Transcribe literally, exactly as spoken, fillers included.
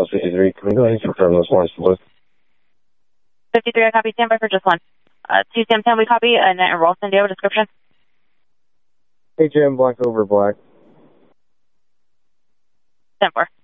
Charles fifty-three. Can we go ahead and confirm those ones, please? fifty-three, I copy. Stand by for just one. Uh, two Sam ten, we copy. And then Ralston, do you have a description? H M, black over black. ten four.